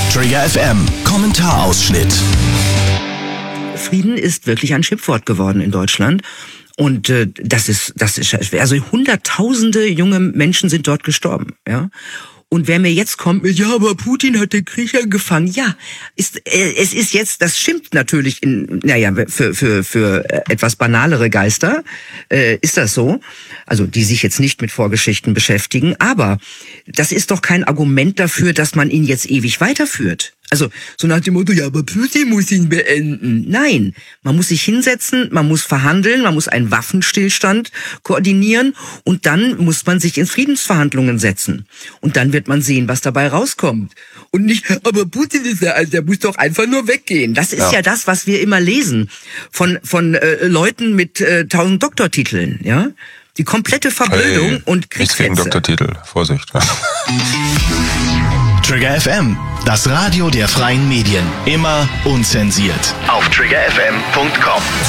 Trigger FM Kommentarausschnitt. Frieden ist wirklich ein Schimpfwort geworden in Deutschland. Und das ist also Hunderttausende junge Menschen sind dort gestorben, ja. Und wer mir jetzt kommt mit, ja, aber Putin hat den Krieg angefangen, ja, es ist jetzt, das stimmt natürlich für etwas banalere Geister, ist das so, also die sich jetzt nicht mit Vorgeschichten beschäftigen, aber das ist doch kein Argument dafür, dass man ihn jetzt ewig weiterführt. Also so nach dem Motto, ja, aber Putin muss ihn beenden. Nein, man muss sich hinsetzen, man muss verhandeln, man muss einen Waffenstillstand koordinieren und dann muss man sich in Friedensverhandlungen setzen. Und dann wird man sehen, was dabei rauskommt. Und nicht, aber Putin ist ja, der muss doch einfach nur weggehen. Das ist ja das, was wir immer lesen von Leuten mit 1000 Doktortiteln, ja? Die komplette Verblödung und Kriegshetze. Nichts gegen Doktortitel, Vorsicht. Trigger FM, das Radio der freien Medien. Immer unzensiert. Auf triggerfm.com.